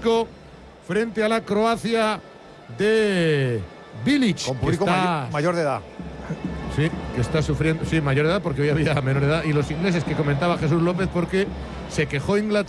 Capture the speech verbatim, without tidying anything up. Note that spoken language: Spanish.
público frente a la Croacia de Bilic. Con público está, mayor, mayor de edad. Sí, que está sufriendo. Sí, mayor de edad, porque hoy había menor de edad. Y los ingleses que comentaba Jesús López, porque se quejó Inglaterra.